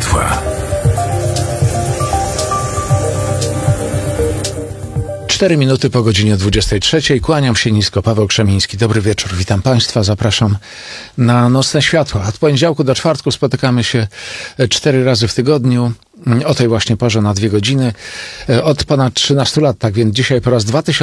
światła. 4 minuty po godzinie 23. Kłaniam się nisko, Paweł Krzemiński. Dobry wieczór, witam Państwa, zapraszam na Nocne Światła. Od poniedziałku do czwartku spotykamy się 4 razy w tygodniu, o tej właśnie porze na 2 godziny, od ponad 13 lat, tak więc dzisiaj po raz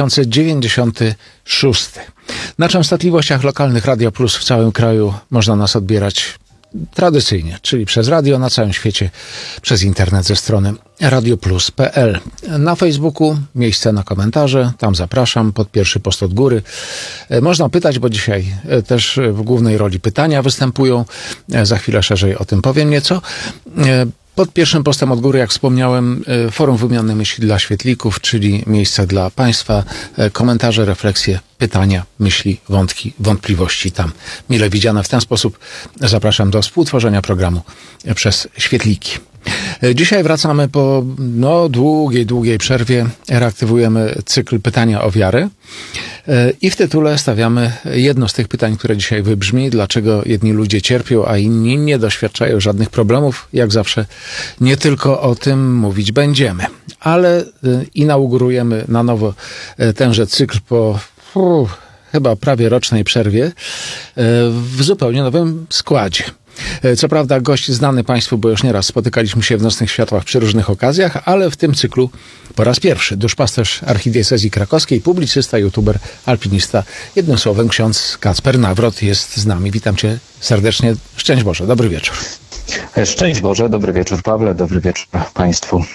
2096. Na częstotliwościach lokalnych Radio Plus w całym kraju można nas odbierać tradycyjnie, czyli przez radio na całym świecie, przez internet ze strony radioplus.pl. Na Facebooku miejsce na komentarze, tam zapraszam, pod pierwszy post od góry. Można pytać, bo dzisiaj też w głównej roli pytania występują. Za chwilę szerzej o tym powiem nieco. Pod pierwszym postem od góry, jak wspomniałem, forum wymiany myśli dla świetlików, czyli miejsce dla Państwa, komentarze, refleksje, pytania, myśli, wątki, wątpliwości tam mile widziane. W ten sposób zapraszam do współtworzenia programu przez świetliki. Dzisiaj wracamy po długiej przerwie. Reaktywujemy cykl pytania o wiarę i w tytule stawiamy jedno z tych pytań, które dzisiaj wybrzmi. Dlaczego jedni ludzie cierpią, a inni nie doświadczają żadnych problemów? Jak zawsze nie tylko o tym mówić będziemy, ale inaugurujemy na nowo tenże cykl po chyba prawie rocznej przerwie w zupełnie nowym składzie. Co prawda gość znany Państwu, bo już nieraz spotykaliśmy się w Nocnych Światłach przy różnych okazjach, ale w tym cyklu po raz pierwszy duszpasterz archidiecezji krakowskiej, publicysta, youtuber, alpinista. Jednym słowem ksiądz Kacper Nawrot jest z nami. Witam Cię serdecznie. Szczęść Boże, dobry wieczór. Szczęść Boże, dobry wieczór Pawle, dobry wieczór Państwu.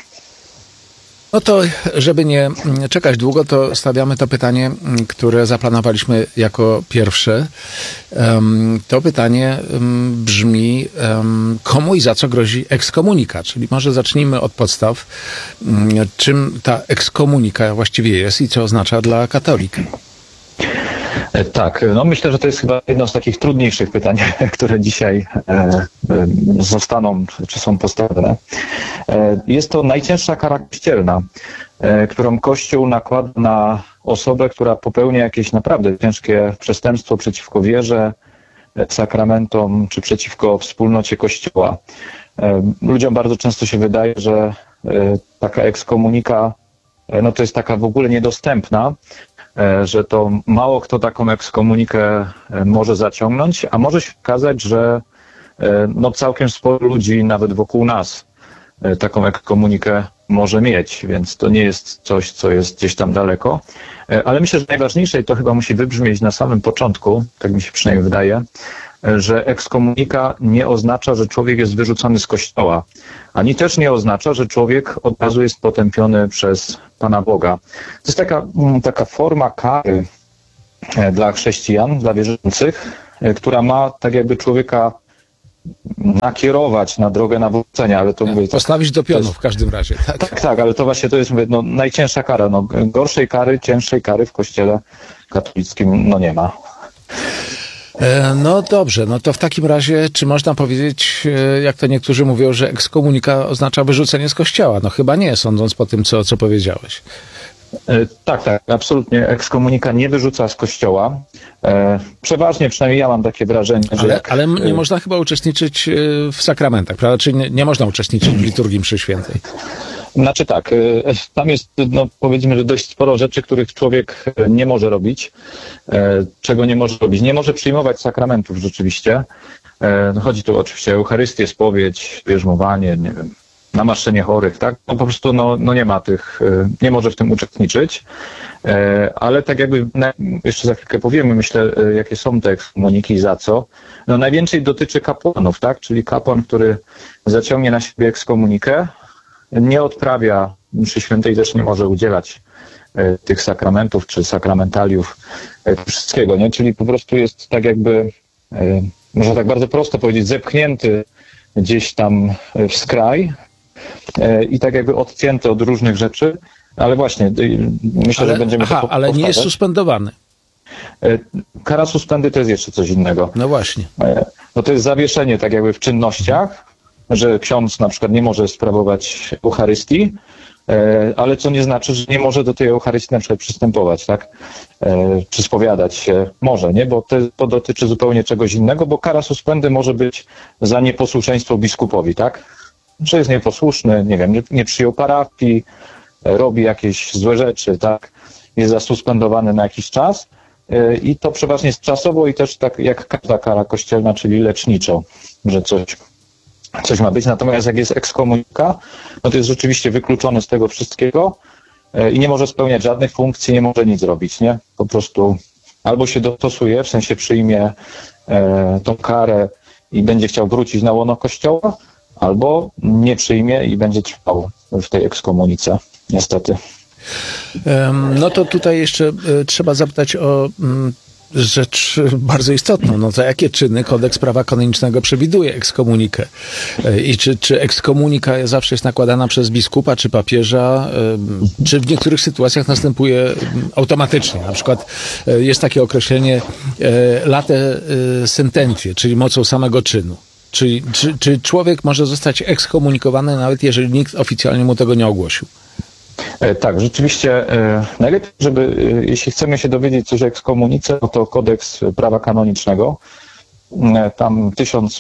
No to, żeby nie czekać długo, to stawiamy to pytanie, które zaplanowaliśmy jako pierwsze. To pytanie brzmi, komu i za co grozi ekskomunika? Czyli może zacznijmy od podstaw. Czym ta ekskomunika właściwie jest i co oznacza dla katolika? Tak, myślę, że to jest chyba jedno z takich trudniejszych pytań, które dzisiaj zostaną, czy są postawione. Jest to najcięższa kara kościelna, którą Kościół nakłada na osobę, która popełnia jakieś naprawdę ciężkie przestępstwo przeciwko wierze, sakramentom, czy przeciwko wspólnocie Kościoła. Ludziom bardzo często się wydaje, że taka ekskomunika, to jest taka w ogóle niedostępna, że to mało kto taką ekskomunikę może zaciągnąć, a może się okazać, że całkiem sporo ludzi nawet wokół nas taką ekskomunikę może mieć, więc to nie jest coś, co jest gdzieś tam daleko. Ale myślę, że najważniejsze, i to chyba musi wybrzmieć na samym początku, tak mi się przynajmniej wydaje, że ekskomunika nie oznacza, że człowiek jest wyrzucony z Kościoła, ani też nie oznacza, że człowiek od razu jest potępiony przez Pana Boga. To jest taka forma kary dla chrześcijan, dla wierzących, która ma tak jakby człowieka nakierować na drogę nawrócenia, ale to mówię... Postawić do pionu w każdym razie. Tak, ale to właśnie to jest, mówię, najcięższa kara. Gorszej kary, cięższej kary w Kościele katolickim nie ma. No dobrze, to w takim razie, czy można powiedzieć, jak to niektórzy mówią, że ekskomunika oznacza wyrzucenie z Kościoła? Chyba nie, sądząc po tym, co powiedziałeś. Tak, absolutnie. Ekskomunika nie wyrzuca z Kościoła. Przeważnie, przynajmniej ja mam takie wrażenie, że... Ale nie można chyba uczestniczyć w sakramentach, prawda? Czyli nie można uczestniczyć w liturgii mszy świętej. Znaczy tak, tam jest, powiedzmy, że dość sporo rzeczy, których człowiek nie może robić. Czego nie może robić? Nie może przyjmować sakramentów rzeczywiście. Chodzi tu oczywiście o Eucharystię, spowiedź, bierzmowanie, nie wiem, namaszczenie chorych, tak? Po prostu nie ma tych, nie może w tym uczestniczyć. Ale tak jakby, jeszcze za chwilkę powiemy, myślę, jakie są te ekskomuniki i za co. Najwięcej dotyczy kapłanów, tak? Czyli kapłan, który zaciągnie na siebie ekskomunikę, nie odprawia mszy świętej, też nie może udzielać tych sakramentów czy sakramentaliów, wszystkiego, nie? Czyli po prostu jest tak jakby, można tak bardzo prosto powiedzieć, zepchnięty gdzieś tam w skraj i tak jakby odcięty od różnych rzeczy, ale właśnie myślę, że będziemy to powtarzać. Ale nie jest suspendowany. Kara suspendy to jest jeszcze coś innego. No właśnie. To jest zawieszenie tak jakby w czynnościach, że ksiądz na przykład nie może sprawować Eucharystii, ale co nie znaczy, że nie może do tej Eucharystii na przykład przystępować, tak? Czy spowiadać się może, nie? Bo to dotyczy zupełnie czegoś innego, bo kara suspendy może być za nieposłuszeństwo biskupowi, tak? że jest nieposłuszny, nie wiem, nie przyjął parafii, robi jakieś złe rzeczy, tak, jest zasuspendowany na jakiś czas i to przeważnie jest czasowo i też tak jak każda kara kościelna, czyli leczniczo, że coś ma być. Natomiast jak jest ekskomunika, no to jest rzeczywiście wykluczony z tego wszystkiego i nie może spełniać żadnych funkcji, nie może nic robić, nie? Po prostu albo się dostosuje, w sensie przyjmie tą karę i będzie chciał wrócić na łono Kościoła, albo nie przyjmie i będzie trwał w tej ekskomunice, niestety. No to tutaj jeszcze trzeba zapytać o rzecz bardzo istotną. No to jakie czyny kodeks prawa kanonicznego przewiduje ekskomunikę? I czy ekskomunika zawsze jest nakładana przez biskupa czy papieża? Czy w niektórych sytuacjach następuje automatycznie? Na przykład jest takie określenie late sententiae, czyli mocą samego czynu. Czyli czy człowiek może zostać ekskomunikowany, nawet jeżeli nikt oficjalnie mu tego nie ogłosił? Tak, rzeczywiście najlepiej, jeśli chcemy się dowiedzieć coś o ekskomunice, no to kodeks prawa kanonicznego, tam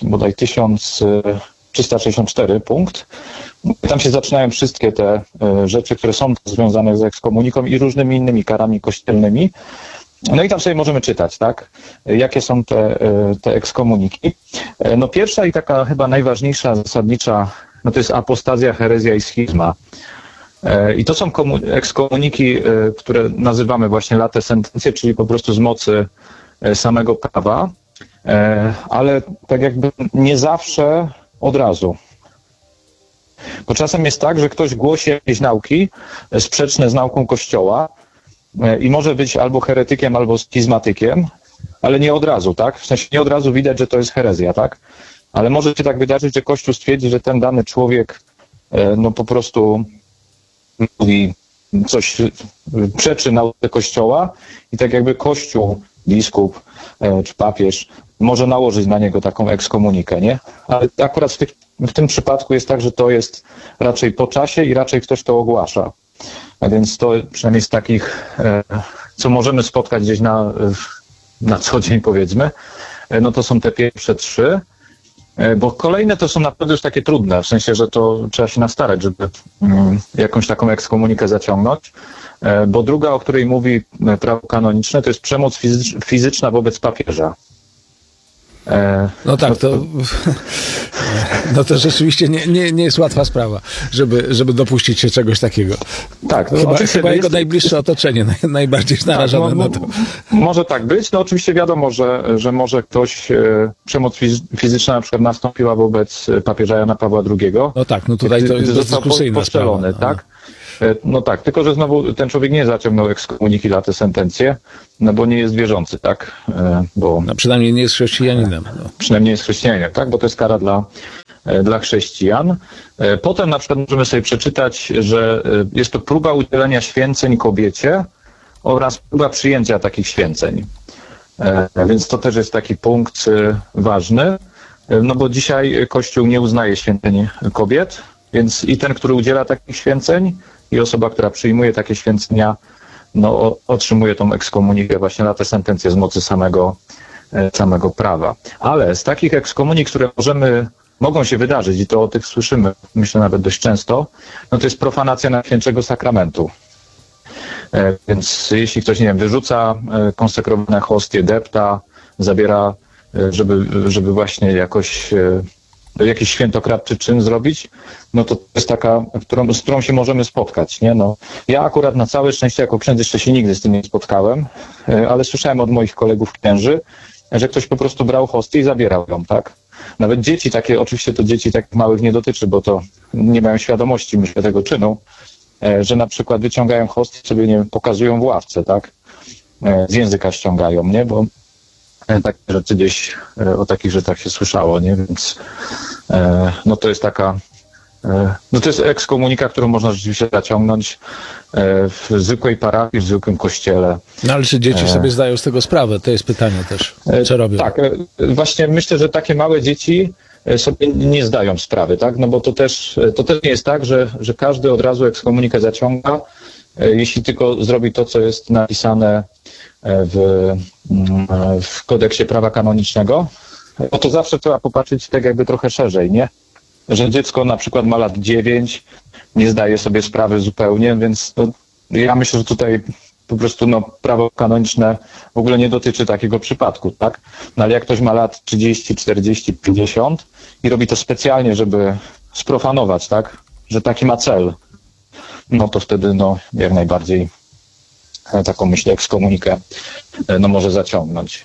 1364 punkt, tam się zaczynają wszystkie te rzeczy, które są związane z ekskomuniką i różnymi innymi karami kościelnymi. No i tam sobie możemy czytać, tak, jakie są te ekskomuniki. No pierwsza i taka chyba najważniejsza, zasadnicza, no to jest apostazja, herezja i schizma. I to są ekskomuniki, które nazywamy właśnie late sententiae, czyli po prostu z mocy samego prawa, ale tak jakby nie zawsze od razu. Bo czasem jest tak, że ktoś głosi jakieś nauki sprzeczne z nauką Kościoła i może być albo heretykiem, albo schizmatykiem, ale nie od razu, tak? W sensie nie od razu widać, że to jest herezja, tak? Ale może się tak wydarzyć, że Kościół stwierdzi, że ten dany człowiek no po prostu mówi coś, przeczy nauce Kościoła i tak jakby Kościół, biskup czy papież może nałożyć na niego taką ekskomunikę, nie? Ale akurat w tym przypadku jest tak, że to jest raczej po czasie i raczej ktoś to ogłasza. A więc to przynajmniej z takich, co możemy spotkać gdzieś na co dzień, powiedzmy, no to są te pierwsze trzy. Bo kolejne to są naprawdę już takie trudne, w sensie, że to trzeba się nastarać, żeby jakąś taką ekskomunikę zaciągnąć. Bo druga, o której mówi prawo kanoniczne, to jest przemoc fizyczna wobec papieża. No tak, to rzeczywiście nie jest łatwa sprawa, żeby dopuścić się czegoś takiego. Tak, chyba jego najbliższe otoczenie najbardziej narażone na to. Może tak być. No oczywiście wiadomo, że może ktoś, przemoc fizyczna na przykład nastąpiła wobec papieża Jana Pawła II. No tak, no tutaj to jest dyskusyjna sprawa. Tak? No tak, tylko że znowu ten człowiek nie zaciągnął ekskomuniki late sententiae, no bo nie jest wierzący, tak? Bo no przynajmniej nie jest chrześcijaninem. No. Przynajmniej jest chrześcijaninem, tak? Bo to jest kara dla chrześcijan. Potem na przykład możemy sobie przeczytać, że jest to próba udzielenia święceń kobiecie oraz próba przyjęcia takich święceń. Więc to też jest taki punkt ważny, no bo dzisiaj Kościół nie uznaje święceń kobiet, więc i ten, który udziela takich święceń, i osoba, która przyjmuje takie święcenia, no, otrzymuje tą ekskomunikę właśnie late sententiae z mocy samego prawa. Ale z takich ekskomunik, które mogą się wydarzyć, i to o tych słyszymy, myślę nawet dość często, no to jest profanacja Najświętszego Sakramentu. Więc jeśli ktoś, nie wiem, wyrzuca konsekrowane hostie, depta, zabiera, żeby właśnie jakiś świętokradczy czyn zrobić, no to jest taka, z którą się możemy spotkać, nie? No, ja akurat na całe szczęście jako ksiądz jeszcze się nigdy z tym nie spotkałem, ale słyszałem od moich kolegów księży, że ktoś po prostu brał hostię i zabierał ją, tak? Nawet dzieci takie, oczywiście to dzieci takich małych nie dotyczy, bo to nie mają świadomości, myślę, tego czynu, że na przykład wyciągają hostię, sobie, nie wiem, pokazują w ławce, tak? Z języka ściągają, nie? Bo takie rzeczy gdzieś, o takich rzeczach się słyszało, nie? Więc no to jest no to jest ekskomunika, którą można rzeczywiście zaciągnąć w zwykłej parafii, w zwykłym kościele. No ale czy dzieci sobie zdają z tego sprawę? To jest pytanie też. Co robią? Tak, właśnie myślę, że takie małe dzieci sobie nie zdają sprawy, tak? No bo to też nie jest tak, że każdy od razu ekskomunikę zaciąga, jeśli tylko zrobi to, co jest napisane w kodeksie prawa kanonicznego, no to zawsze trzeba popatrzeć tak jakby trochę szerzej, nie? że dziecko na przykład ma lat 9, nie zdaje sobie sprawy zupełnie, więc ja myślę, że tutaj po prostu prawo kanoniczne w ogóle nie dotyczy takiego przypadku, tak? No ale jak ktoś ma lat 30, 40, 50 i robi to specjalnie, żeby sprofanować, tak? Że taki ma cel, no to wtedy jak najbardziej taką, myślę, ekskomunikę może zaciągnąć.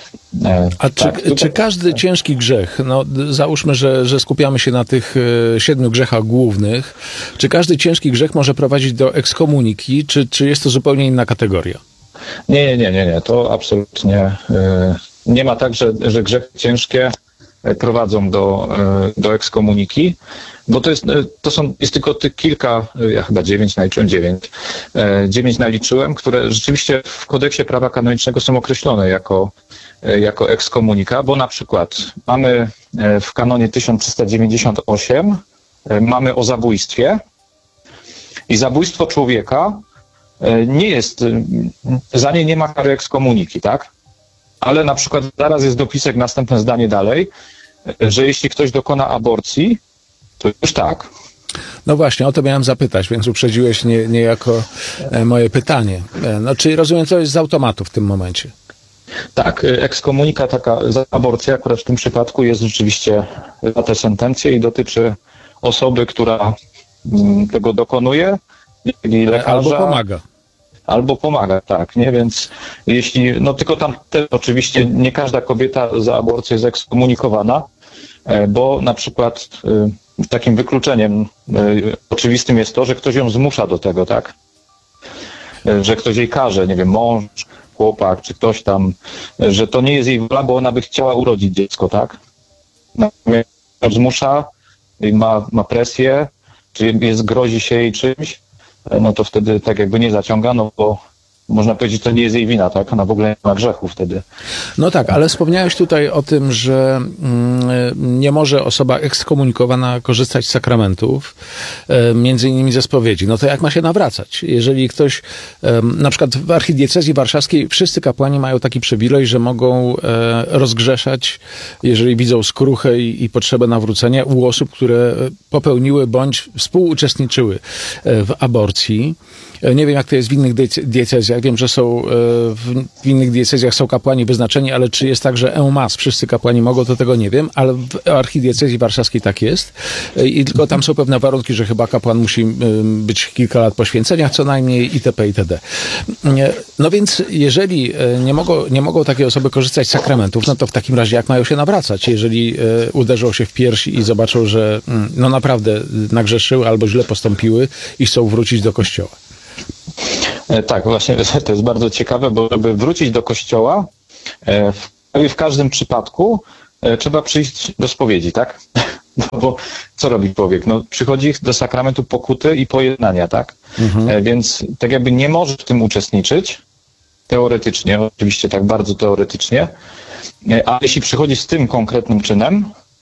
A czy każdy ciężki grzech, załóżmy, że skupiamy się na tych 7 grzechach głównych, czy każdy ciężki grzech może prowadzić do ekskomuniki, czy jest to zupełnie inna kategoria? Nie, to absolutnie nie ma tak, że grzechy ciężkie prowadzą do ekskomuniki, bo jest tylko tych kilka, ja chyba 9 naliczyłem, 9 naliczyłem, które rzeczywiście w kodeksie prawa kanonicznego są określone jako ekskomunika, bo na przykład mamy w kanonie 1398 mamy o zabójstwie i zabójstwo człowieka nie jest, za nie nie ma kary ekskomuniki, tak? Ale na przykład zaraz jest dopisek, następne zdanie dalej, że jeśli ktoś dokona aborcji, to już tak. No właśnie, o to miałem zapytać, więc uprzedziłeś niejako moje pytanie. Czyli rozumiem, to jest z automatu w tym momencie. Tak, ekskomunika taka za aborcję akurat w tym przypadku jest rzeczywiście za tę sentencję i dotyczy osoby, która tego dokonuje, czyli lekarza. Albo pomaga, tak, nie? Więc jeśli, tylko tam oczywiście nie każda kobieta za aborcję jest ekskomunikowana, bo na przykład takim wykluczeniem oczywistym jest to, że ktoś ją zmusza do tego, tak? Że ktoś jej każe, nie wiem, mąż, chłopak, czy ktoś tam, że to nie jest jej wola, bo ona by chciała urodzić dziecko, tak? Natomiast zmusza, ma presję, czy grozi się jej czymś, no to wtedy tak jakby nie zaciąga, bo można powiedzieć, to nie jest jej wina, tak? Ona w ogóle nie ma grzechu wtedy. No tak, ale wspomniałeś tutaj o tym, że nie może osoba ekskomunikowana korzystać z sakramentów, między innymi ze spowiedzi. No to jak ma się nawracać? Jeżeli ktoś, na przykład w archidiecezji warszawskiej wszyscy kapłani mają taki przywilej, że mogą rozgrzeszać, jeżeli widzą skruchę i potrzebę nawrócenia u osób, które popełniły bądź współuczestniczyły w aborcji. Nie wiem, jak to jest w innych diecezjach. Wiem, że są w innych diecezjach są kapłani wyznaczeni, ale czy jest tak, że en masse wszyscy kapłani mogą, to tego nie wiem, ale w archidiecezji warszawskiej tak jest. I tylko tam są pewne warunki, że chyba kapłan musi być kilka lat po święceniach co najmniej itp. itd. No więc jeżeli nie mogą takie osoby korzystać z sakramentów, no to w takim razie jak mają się nawracać? Jeżeli uderzą się w pierś i zobaczą, że naprawdę nagrzeszyły albo źle postąpiły i chcą wrócić do kościoła. Tak, właśnie to jest bardzo ciekawe, bo żeby wrócić do kościoła, w każdym przypadku trzeba przyjść do spowiedzi, tak? No bo co robi człowiek? Przychodzi do sakramentu pokuty i pojednania, tak? Więc tak jakby nie może w tym uczestniczyć, teoretycznie, oczywiście tak bardzo teoretycznie, a jeśli przychodzi z tym konkretnym czynem,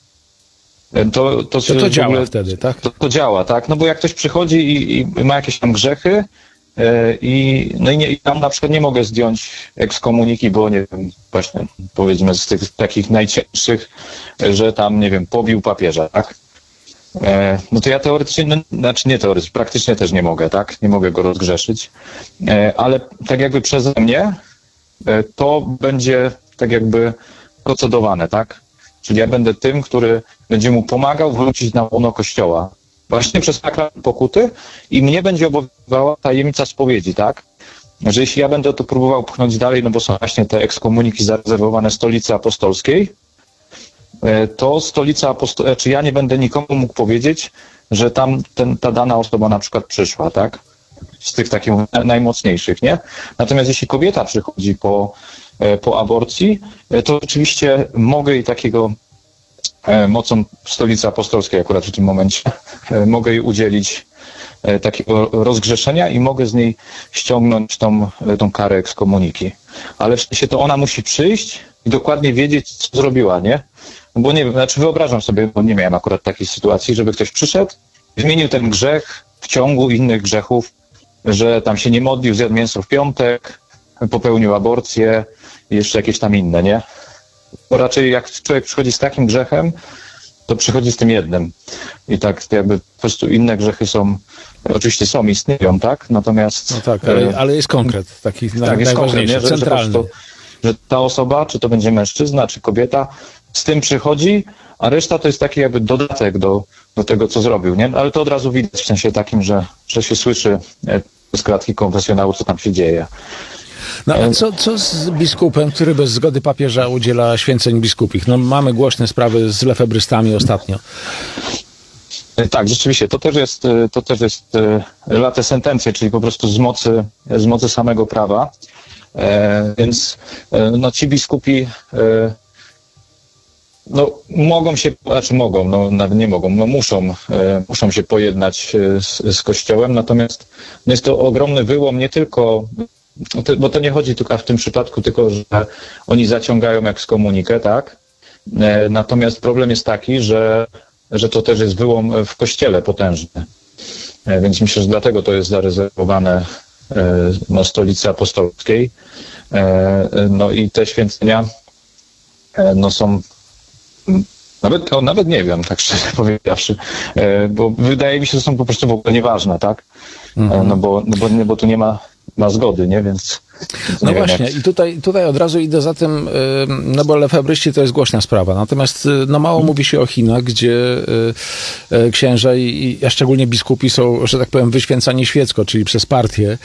to działa wtedy, tak? To działa, tak? No bo jak ktoś przychodzi i ma jakieś tam grzechy, i tam na przykład nie mogę zdjąć ekskomuniki, bo nie wiem, właśnie powiedzmy z tych takich najcięższych, że tam, nie wiem, pobił papieża, tak? No to ja teoretycznie, nie teoretycznie, praktycznie też nie mogę, tak? Nie mogę go rozgrzeszyć, ale tak jakby przeze mnie to będzie tak jakby procedowane, tak? Czyli ja będę tym, który będzie mu pomagał wrócić na łono Kościoła. Właśnie przez sakrament pokuty i mnie będzie obowiązywała tajemnica spowiedzi, tak? Że jeśli ja będę to próbował pchnąć dalej, no bo są właśnie te ekskomuniki zarezerwowane Stolicy Apostolskiej, to Stolica Apostolska, czy ja nie będę nikomu mógł powiedzieć, że tam ta dana osoba na przykład przyszła, tak? Z tych takich najmocniejszych, nie? Natomiast jeśli kobieta przychodzi po aborcji, to oczywiście mogę jej takiego mocą Stolicy Apostolskiej akurat w tym momencie mogę jej udzielić takiego rozgrzeszenia i mogę z niej ściągnąć tą karę ekskomuniki. Ale w sensie to ona musi przyjść i dokładnie wiedzieć, co zrobiła, nie? Bo nie wiem, wyobrażam sobie, bo nie miałem akurat takiej sytuacji, żeby ktoś przyszedł, wymienił ten grzech w ciągu innych grzechów, że tam się nie modlił, zjadł mięso w piątek, popełnił aborcję i jeszcze jakieś tam inne, nie? Bo raczej jak człowiek przychodzi z takim grzechem, to przychodzi z tym jednym. I tak jakby po prostu inne grzechy oczywiście istnieją, tak? Natomiast... No tak, ale jest konkret, taki tak, jest konkret, nie? centralny. Że ta osoba, czy to będzie mężczyzna, czy kobieta, z tym przychodzi, a reszta to jest taki jakby dodatek do tego, co zrobił, nie? Ale to od razu widać w sensie takim, że się słyszy z klatki konfesjonału, co tam się dzieje. No a co z biskupem, który bez zgody papieża udziela święceń biskupich? No mamy głośne sprawy z lefebrystami ostatnio. Tak, rzeczywiście, to też jest late sentencje, czyli po prostu z mocy samego prawa. Więc no ci biskupi no mogą się, no nawet nie mogą, no muszą się pojednać z Kościołem, natomiast jest to ogromny wyłom nie tylko, bo to nie chodzi tylko w tym przypadku tylko, że oni zaciągają ekskomunikę, tak? Natomiast problem jest taki, że to też jest wyłom w Kościele potężny. Więc myślę, że dlatego to jest zarezerwowane stolicy apostolskiej. No i te święcenia no są nawet nie wiem, tak szczerze powiedziawszy, bo wydaje mi się, że są po prostu w ogóle nieważne, tak? No bo tu nie ma zgody, nie? Więc no właśnie, i tutaj od razu idę za tym, no bo lefebryści to jest głośna sprawa, natomiast no mało mówi się o Chinach, gdzie księża a szczególnie biskupi są, że tak powiem, wyświęcani świecko, czyli przez partię.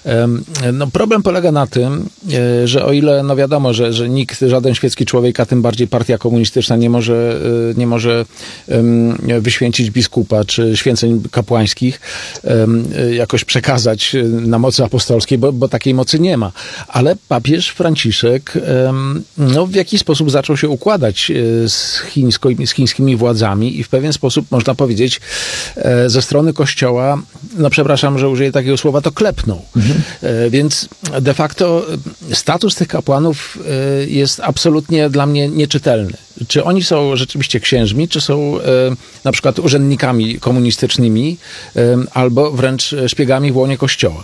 No problem polega na tym, że o ile, no wiadomo, że nikt, żaden świecki człowiek, a tym bardziej partia komunistyczna nie może wyświęcić biskupa, czy święceń kapłańskich jakoś przekazać na mocy apostolskiej, bo takiej mocy nie ma. Ale papież Franciszek no, w jakiś sposób zaczął się układać z chińskimi władzami i w pewien sposób, można powiedzieć, ze strony Kościoła, no przepraszam, że użyję takiego słowa, to klepnął. Więc de facto status tych kapłanów jest absolutnie dla mnie nieczytelny. Czy oni są rzeczywiście księżmi, czy są na przykład urzędnikami komunistycznymi, albo wręcz szpiegami w łonie Kościoła.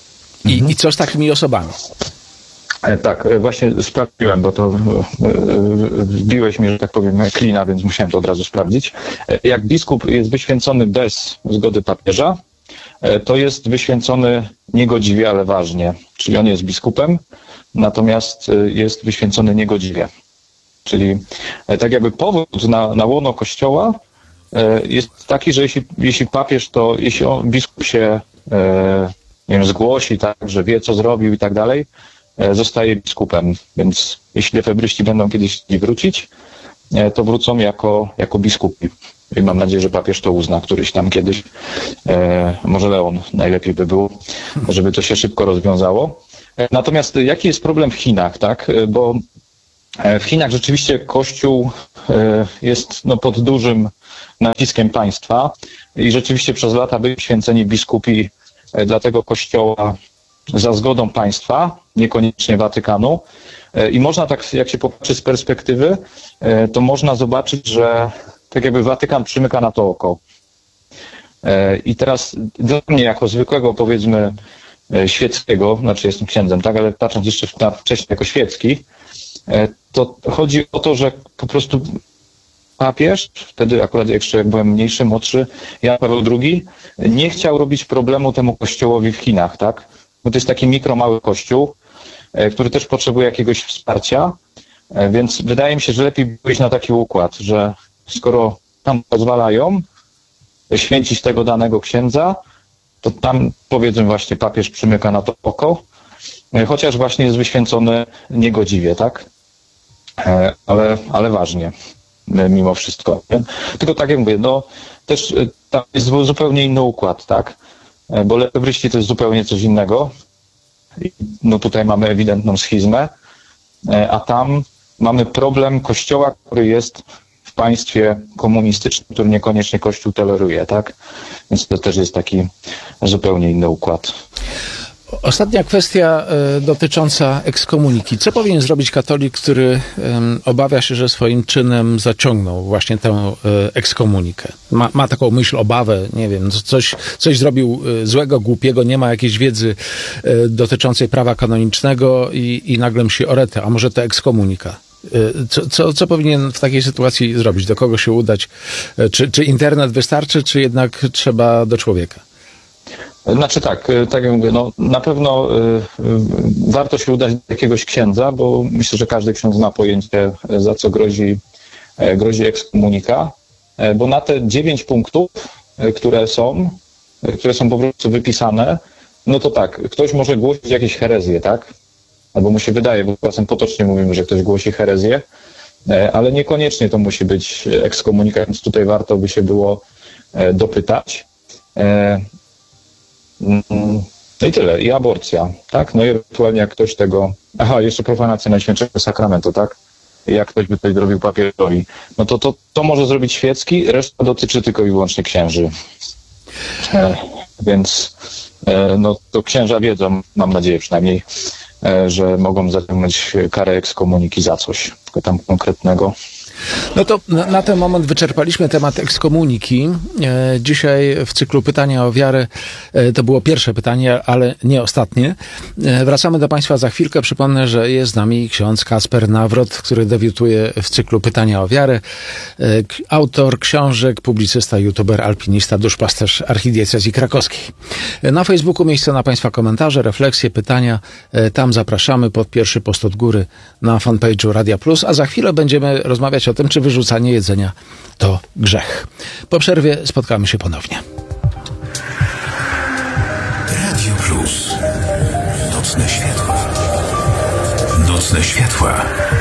I co z takimi osobami? Tak, właśnie sprawdziłem, bo to wbiłeś mi, że tak powiem, klina, więc musiałem to od razu sprawdzić. Jak biskup jest wyświęcony bez zgody papieża, to jest wyświęcony niegodziwie, ale ważnie. Czyli on jest biskupem, natomiast jest wyświęcony niegodziwie. Czyli tak jakby powód na łono Kościoła jest taki, że jeśli papież, jeśli biskup się nie wiem, zgłosi, tak, że wie, co zrobił i tak dalej, zostaje biskupem. Więc jeśli lefebryści będą kiedyś wrócić, to wrócą jako biskupi. I mam nadzieję, że papież to uzna któryś tam kiedyś. Może Leon najlepiej by było, żeby to się szybko rozwiązało. Natomiast jaki jest problem w Chinach, tak? Bo w Chinach rzeczywiście Kościół jest pod dużym naciskiem państwa i rzeczywiście przez lata byli święceni biskupi dla tego Kościoła za zgodą państwa, niekoniecznie Watykanu. I można tak, jak się popatrzy z perspektywy, to można zobaczyć, że tak jakby Watykan przymyka na to oko. I teraz dla mnie jako zwykłego, powiedzmy, świeckiego, znaczy jestem księdzem, tak, ale patrząc jeszcze wcześniej jako świecki, to chodzi o to, że po prostu papież, wtedy akurat jeszcze jak byłem mniejszy, młodszy, Jan Paweł II, nie chciał robić problemu temu kościołowi w Chinach, tak? Bo to jest taki mały kościół, który też potrzebuje jakiegoś wsparcia, więc wydaje mi się, że lepiej pójść na taki układ, że skoro tam pozwalają święcić tego danego księdza, to tam, powiedzmy, właśnie papież przymyka na to oko, chociaż właśnie jest wyświęcony niegodziwie, tak? Ale ważnie, mimo wszystko. Nie? Tylko tak jak mówię, no też tam jest zupełnie inny układ, tak? Bo lefebryści to jest zupełnie coś innego. No tutaj mamy ewidentną schizmę, a tam mamy problem kościoła, który jest w państwie komunistycznym, który niekoniecznie Kościół toleruje, tak? Więc to też jest taki zupełnie inny układ. Ostatnia kwestia dotycząca ekskomuniki. Co powinien zrobić katolik, który obawia się, że swoim czynem zaciągnął właśnie tę ekskomunikę? Ma taką myśl, obawę, nie wiem, coś zrobił złego, głupiego, nie ma jakiejś wiedzy dotyczącej prawa kanonicznego i nagle myśli o retę, a może to ekskomunika? Co powinien w takiej sytuacji zrobić? Do kogo się udać? Czy internet wystarczy, czy jednak trzeba do człowieka? Znaczy tak jak mówię, no na pewno warto się udać do jakiegoś księdza, bo myślę, że każdy ksiądz ma pojęcie, za co grozi ekskomunika, bo na te 9 punktów, które są po prostu wypisane, no to tak, ktoś może głosić jakieś herezje, tak? Albo mu się wydaje, bo czasem potocznie mówimy, że ktoś głosi herezję, ale niekoniecznie to musi być ekskomunikat, więc tutaj warto by się było dopytać. No i tyle. I aborcja, tak? No i ewentualnie jak ktoś tego... Aha, jeszcze profanacja Najświętszego Sakramentu, tak? Jak ktoś by coś zrobił papierowi. No to może zrobić świecki, reszta dotyczy tylko i wyłącznie księży. Więc no to księża wiedzą, mam nadzieję przynajmniej, że mogą zaciągnąć karę ekskomuniki za coś tam konkretnego. No to na ten moment wyczerpaliśmy temat ekskomuniki. Dzisiaj w cyklu Pytania o wiarę to było pierwsze pytanie, ale nie ostatnie. Wracamy do Państwa za chwilkę. Przypomnę, że jest z nami ksiądz Kacper Nawrot, który debiutuje w cyklu Pytania o wiarę. Autor książek, publicysta, youtuber, alpinista, duszpasterz archidiecezji krakowskiej. Na Facebooku miejsce na Państwa komentarze, refleksje, pytania. Tam zapraszamy pod pierwszy post od góry na fanpage'u Radia Plus, a za chwilę będziemy rozmawiać o tym, czy wyrzucanie jedzenia to grzech. Po przerwie spotkamy się ponownie. Radio Plus. Nocne światła. Nocne światła.